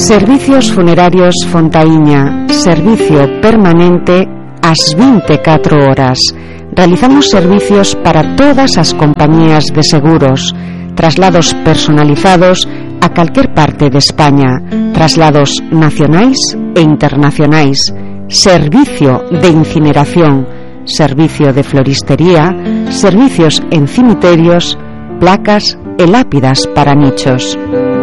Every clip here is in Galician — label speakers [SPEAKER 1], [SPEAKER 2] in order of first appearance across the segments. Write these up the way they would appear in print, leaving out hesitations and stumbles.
[SPEAKER 1] Servicios Funerarios Fontaíña, servicio permanente ás 24 horas. Realizamos servicios para todas as compañías de seguros, traslados personalizados a calquer parte de España, traslados nacionais e internacionais, servicio de incineración, servicio de floristería, servicios en cemiterios, placas e lápidas para nichos.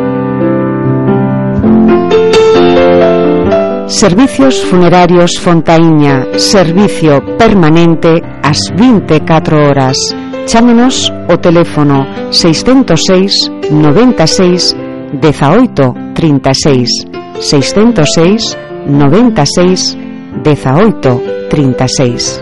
[SPEAKER 1] Servicios Funerarios Fontaíña, servicio permanente ás 24 horas. Chámenos o teléfono 606 96 18 36, 606 96 18 36.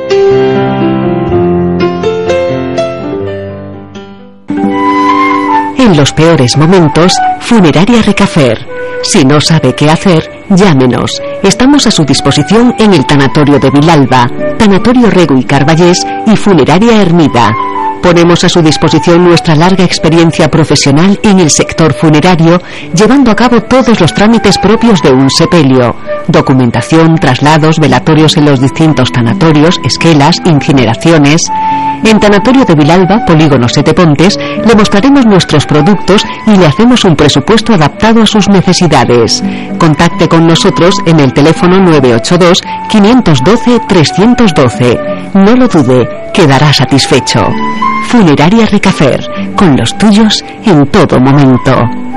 [SPEAKER 2] En los peores momentos, Funeraria Recafer. Si no sabe qué hacer, llámenos. Estamos a su disposición en el Tanatorio de Vilalba, Tanatorio Rego y Carballés y Funeraria Ermida. Ponemos a su disposición nuestra larga experiencia profesional en el sector funerario, llevando a cabo todos los trámites propios de un sepelio: documentación, traslados, velatorios en los distintos tanatorios, esquelas, incineraciones. En Tanatorio de Vilalba, Polígono Sete Pontes, le mostraremos nuestros productos y le hacemos un presupuesto adaptado a sus necesidades. Contacte con nosotros en el teléfono 982 512 312. No lo dude, quedará satisfecho. Funeraria Recafer, con los tuyos en todo momento.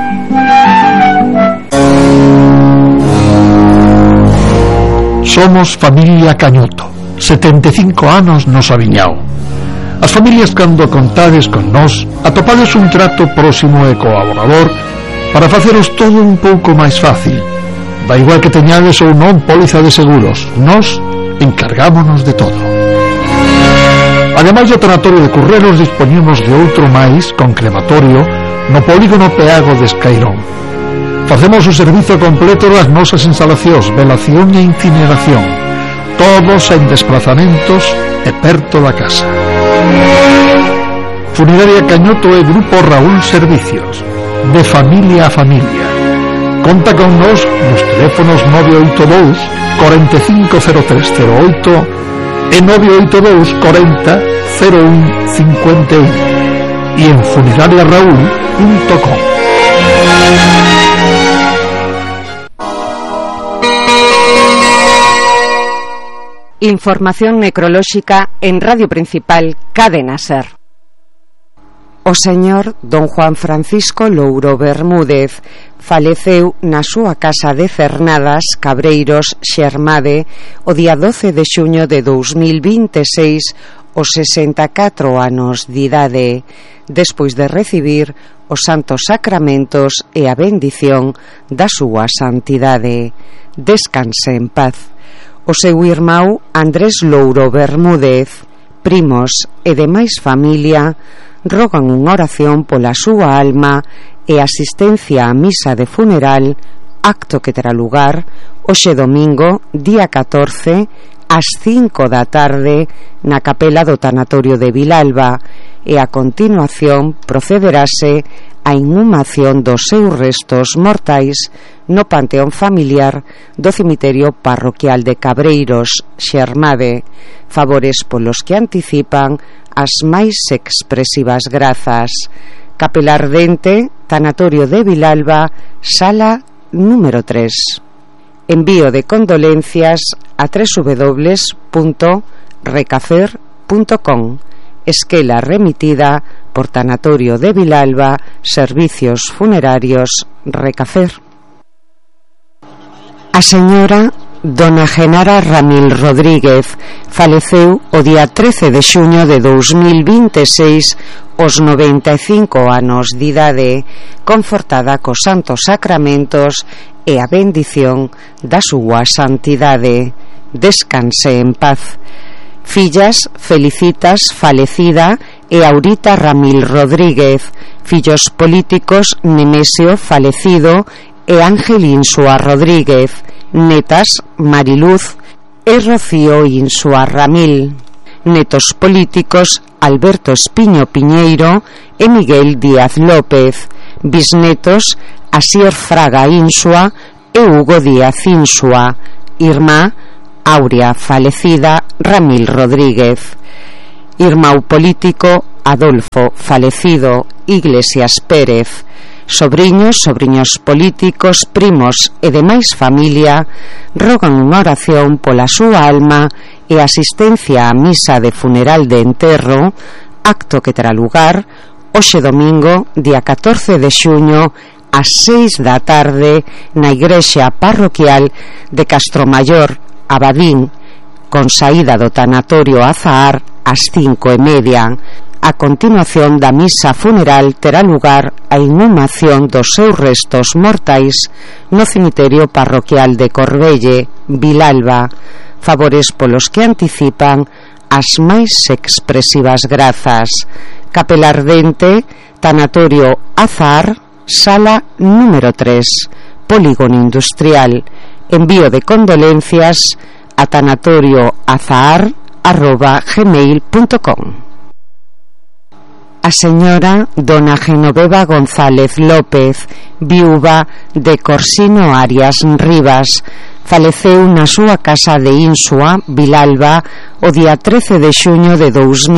[SPEAKER 3] Somos familia Cañoto, 75 anos nos aviñao. As familias, cando contades con nós, atopades un trato próximo e colaborador para faceros todo un pouco máis fácil. Da igual que teñades ou non póliza de seguros, nós encargámonos de todo. Ademais do tanatorio de Currelos, dispoñemos de outro máis con crematorio no polígono Peago de Escairón. Facemos o servizo completo das nosas instalacións, velación e incineración, todos en desplazamentos e perto da casa. Funeraria Cañoto e Grupo Raúl Servicios, de familia a familia. Conta con nos nos teléfonos 982 450308 e 982 40 01 51 e en funerariaraúl.com.
[SPEAKER 1] Información necrolóxica en Radio Principal Cadena Ser. O señor don Juan Francisco Louro Bermúdez faleceu na súa casa de Cernadas, Cabreiros, Xermade, o día 12 de xuño de 2026, aos 64 anos de idade, despois de recibir os santos sacramentos e a bendición da súa santidade. Descanse en paz. O seu irmão Andrés Louro Bermúdez, primos e demais familia rogan unha oración pola súa alma e asistencia á misa de funeral, acto que terá lugar hoxe domingo, día 14, ás 5 da tarde na capela do tanatorio de Vilalba, e a continuación procederase a inhumación dos seus restos mortais no panteón familiar do cemiterio parroquial de Cabreiros, Xermade, favores polos que anticipan as máis expresivas grazas. Capela Ardente, Tanatorio de Vilalba, sala número 3. Envío de condolencias a www.recafer.com. Esquela remitida por Tanatorio de Vilalba, Servicios Funerarios Recafer. A señora dona Genara Ramil Rodríguez faleceu o día 13 de xuño de 2026 aos 95 anos de idade, confortada cos santos sacramentos e a bendición da súa santidade. Descanse en paz. Fillas Felicitas falecida e Aurita Ramil Rodríguez. Fillos políticos Nemesio falecido e Ángel Insua Rodríguez. Netas Mariluz e Rocío Insua Ramil. Netos políticos Alberto Espiño Piñeiro e Miguel Díaz López. Bisnetos Asier Fraga Insua e Hugo Díaz Insua. Irmá Aurea falecida Ramil Rodríguez. Irmão político Adolfo falecido Iglesias Pérez. Sobriños políticos, primos e demais familia rogan unha oración pola súa alma e asistencia á misa de funeral de enterro, acto que terá lugar hoxe domingo, día 14 de xuño, ás 6 da tarde na igrexa parroquial de Castromaior, Abadín, con saída do tanatorio Azahar ás 5:30. A continuación da misa funeral terá lugar a inhumación dos seus restos mortais no cemiterio parroquial de Corbelle, Vilalba. Favores polos que anticipan as máis expresivas grazas. Capela Ardente, tanatorio Azahar, sala número 3, polígono industrial. Envío de condolencias a tanatorioazahar@gmail.com. A señora dona Genoveva González López, viúva de Corsino Arias Rivas, faleceu na súa casa de Insua, Vilalba, o día 13 de xuño de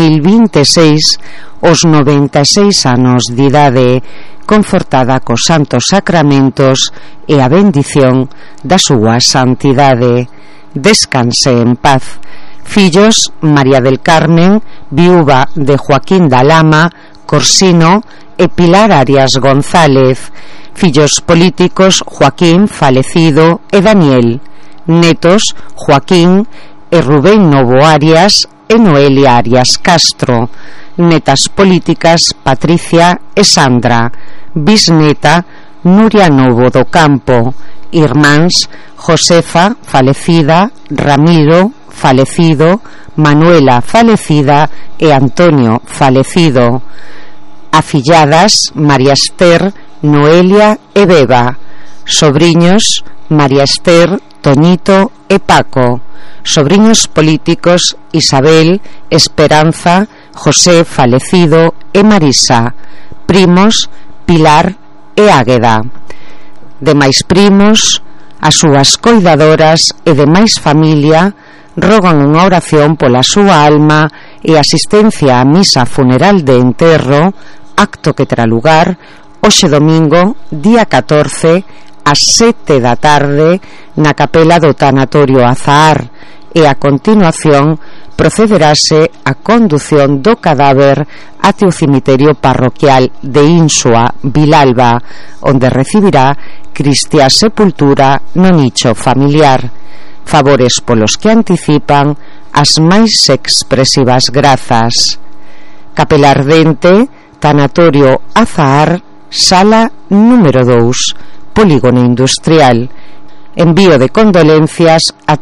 [SPEAKER 1] 2026, aos 96 anos de idade, confortada cos santos sacramentos e a bendición da súa santidade. Descanse en paz. Fillos: María del Carmen, viúva de Joaquín da Lama, Corsino, e Pilar Arias González. Fillos políticos: Joaquín, falecido, e Daniel. Netos: Joaquín e Rubén Novo Arias e Noelia Arias Castro. Netas políticas: Patricia e Sandra. Bisneta: Nuria Novo do Campo. Irmáns: Josefa, falecida, Ramiro, falecido, Manuela, falecida, e Antonio, falecido. Afilladas: María Esther, Noelia e Beba. Sobriños: María Esther, Toñito e Paco. Sobriños políticos: Isabel, Esperanza, José, falecido, e Marisa. Primos: Pilar e Águeda. Demais primos, as súas coidadoras e demais familia rogan unha oración pola súa alma e asistencia á misa funeral de enterro, acto que terá lugar hoxe domingo, día 14, ás 7 da tarde na capela do tanatorio Azahar, e a continuación procederase a condución do cadáver até o cemiterio parroquial de Insua, Vilalba, onde recibirá cristiá sepultura no nicho familiar. Favores polos que anticipan as máis expresivas grazas. Capela Ardente, tanatorio Azahar, sala número 2, polígono industrial. Envío de condolencias a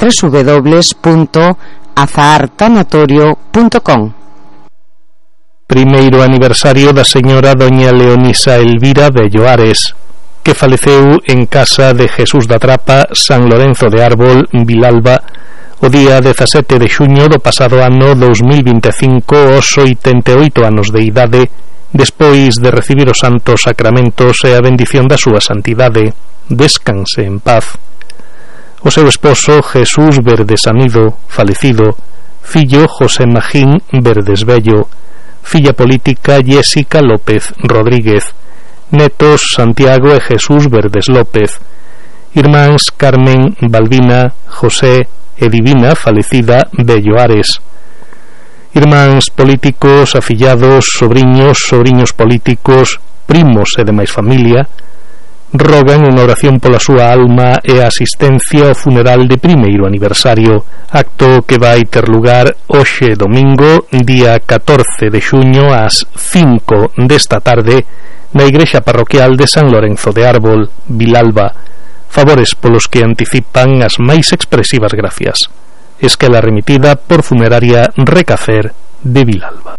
[SPEAKER 1] www.azahartanatorio.com.
[SPEAKER 4] Primeiro aniversario da señora doña Leonisa Elvira Bello Ares, que faleceu en casa de Jesús da Trapa, San Lorenzo de Árbol, Vilalba, o día 17 de xuño do pasado ano 2025, aos 88 anos de idade, despois de recibir os santos sacramentos e a bendición da súa santidade. Descanse en paz. O seu esposo Jesús Verdes Anido, falecido. Fillo José Magín Verdes Bello. Filla política Jessica López Rodríguez. Netos Santiago e Jesús Verdes López. Irmáns Carmen, Balbina, José e Divina, falecida, Bello Ares. Irmáns políticos, afillados, sobriños políticos, primos e demais familia rogan unha oración pola súa alma e a asistencia ao funeral de primeiro aniversario, acto que vai ter lugar hoxe domingo, día 14 de xuño, ás 5 desta tarde, na igrexa parroquial de San Lorenzo de Árbol, Vilalba. Favores polos que anticipan as máis expresivas gracias. Esquela remitida por Funeraria Recafer de Vilalba.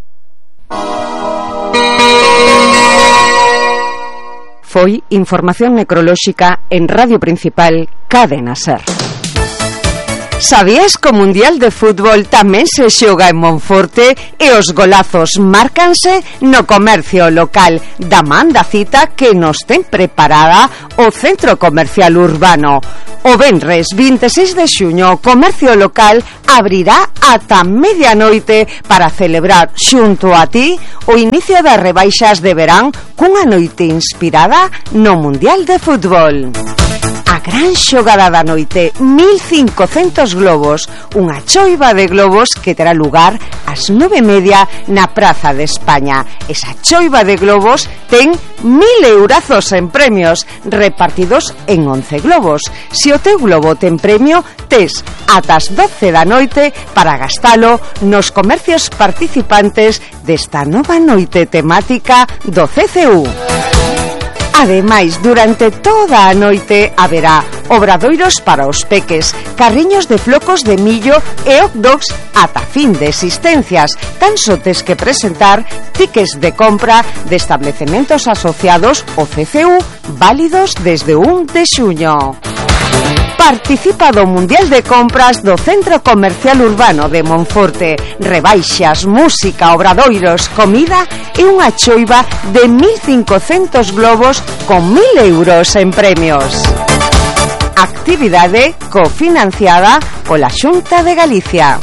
[SPEAKER 1] Foi información necrolóxica en Radio Principal, Cadena Ser. Sabías que o Mundial de Fútbol tamén se xoga en Monforte e os golazos márcanse no comercio local da man da cita que nos ten preparada o Centro Comercial Urbano. O venres 26 de xuño o comercio local abrirá ata medianoite para celebrar xunto a ti o inicio das rebaixas de verán cunha noite inspirada no Mundial de Fútbol. A gran xogada da noite, 1500 globos, unha choiva de globos que terá lugar ás 9:30 na Praza de España. Esa choiva de globos ten 1000 eurazos en premios, repartidos en 11 globos. Se o teu globo ten premio, tes ata as 12 da noite para gastalo nos comercios participantes desta nova noite temática do CCU. Ademais, durante toda a noite haberá obradoiros para os peques, carriños de flocos de millo e hot dogs ata fin de existencias. Tan só tes que presentar tickets de compra de establecementos asociados ao CCU válidos desde 1 de xuño. Participa do Mundial de Compras do Centro Comercial Urbano de Monforte. Rebaixas, música, obradoiros, comida e unha choiva de 1500 globos con 1000 euros en premios. Actividade cofinanciada pola Xunta de Galicia.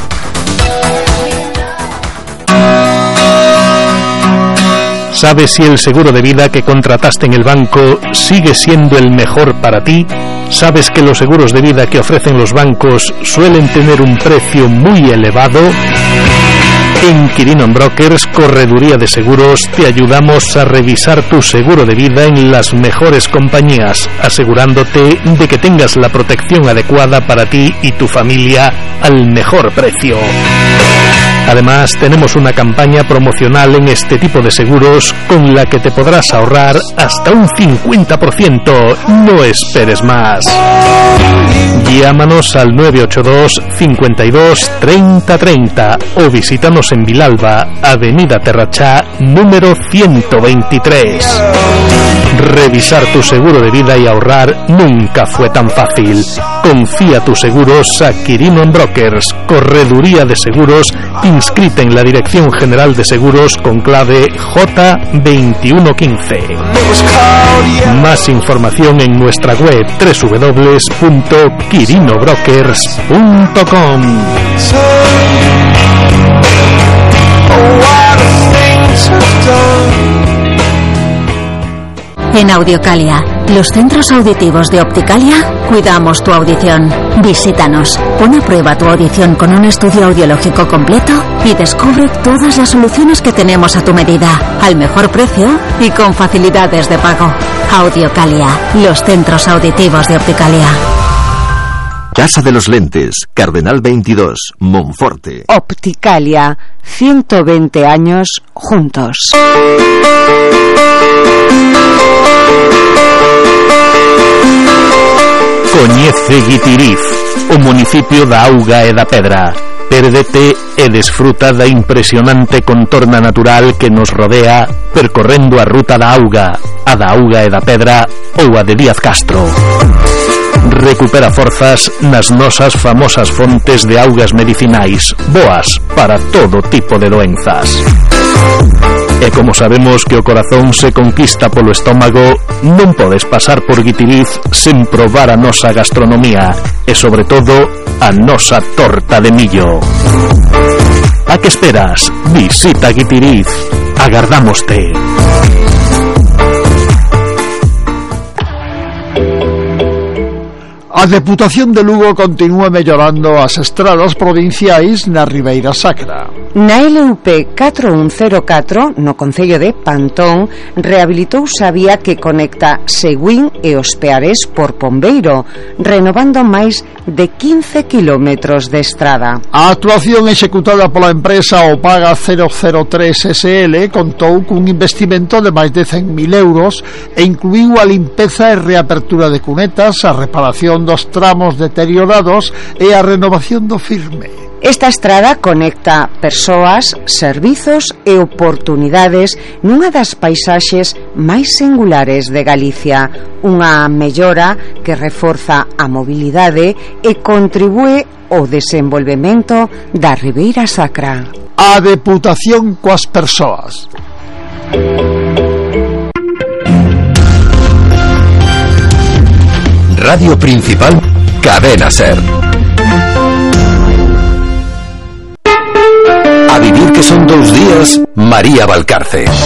[SPEAKER 4] ¿Sabes si el seguro de vida que contrataste en el banco sigue siendo el mejor para ti? ¿Sabes que los seguros de vida que ofrecen los bancos suelen tener un precio muy elevado? En Quirino Brokers, correduría de seguros, te ayudamos a revisar tu seguro de vida en las mejores compañías, asegurándote de que tengas la protección adecuada para ti y tu familia al mejor precio. Además, tenemos una campaña promocional en este tipo de seguros con la que te podrás ahorrar hasta un 50%. No esperes más. Llámanos al 982 52 30 30 o visítanos en Vilalba, Avenida Terrachá, número 123. Revisar tu seguro de vida y ahorrar nunca fue tan fácil. Confía tus seguros a Quirino Brokers, correduría de seguros inscrita en la Dirección General de Seguros con clave J2115. Más información en nuestra web www.quirinobrokers.com.
[SPEAKER 2] En Audiocalia, los centros auditivos de Opticalia, cuidamos tu audición. Visítanos, pon a prueba tu audición con un estudio audiológico completo y descubre todas las soluciones que tenemos a tu medida, al mejor precio y con facilidades de pago. Audiocalia, los centros auditivos de Opticalia.
[SPEAKER 5] Casa de los Lentes, Cardenal 22, Monforte.
[SPEAKER 1] Opticalia, 120 años juntos.
[SPEAKER 4] Coñece Guitiriz, o municipio da Auga e da Pedra. Pérdete e desfruta da impresionante contorna natural que nos rodea percorrendo a ruta da Auga, a da Auga e da Pedra ou a de Díaz Castro. Recupera forzas nas nosas famosas fontes de augas medicinais, boas para todo tipo de doenzas. E como sabemos que o corazón se conquista polo estómago, non podes pasar por Guitiriz sen probar a nosa gastronomía e, sobre todo, a nosa torta de millo. A que esperas? Visita Guitiriz. Agardámoste.
[SPEAKER 3] A Deputación de Lugo continúa mellorando as estradas provinciais na Ribeira Sacra.
[SPEAKER 1] Na LUP 4104, no concello de Pantón, rehabilitouse a vía que conecta Seguín e Os Pearés por Pombeiro, renovando máis de 15 kilómetros de estrada.
[SPEAKER 3] A actuación executada pola empresa Opaga 003 SL contou cun investimento de máis de 100.000 euros e incluíu a limpeza e reapertura de cunetas, a reparación do dos tramos deteriorados e a renovación do firme.
[SPEAKER 1] Esta estrada conecta persoas, servizos e oportunidades nunha das paisaxes máis singulares de Galicia, unha mellora que reforza a mobilidade e contribúe ao desenvolvemento da Ribeira Sacra.
[SPEAKER 3] A Deputación coas persoas.
[SPEAKER 5] Radio Principal, Cadena Ser. A vivir que son 2 días, María Valcarce.